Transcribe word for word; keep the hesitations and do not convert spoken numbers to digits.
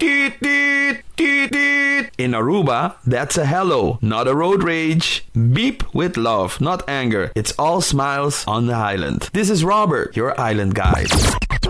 Toot, toot, toot, toot. In Aruba, that's a hello, not a road rage. Beep with love, not anger. It's all smiles on the island. This is Robert, your island guide.